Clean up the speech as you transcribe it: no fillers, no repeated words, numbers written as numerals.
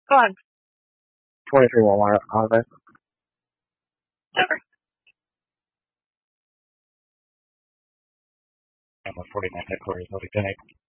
Go on. 23 Walmart, honestly. Never. I'm a 49 headquarters, I'll be